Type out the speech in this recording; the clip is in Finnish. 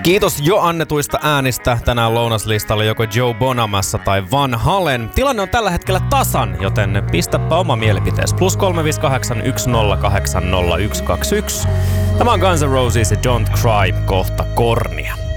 Kiitos jo annetuista äänistä. Tänään lounaslistalla joko Joe Bonamassa tai Van Halen. Tilanne on tällä hetkellä tasan, joten pistäpä oma mielipiteesi. +358 108 0121. Tämä on Guns N' Roses ja Don't Cry, kohta kornia.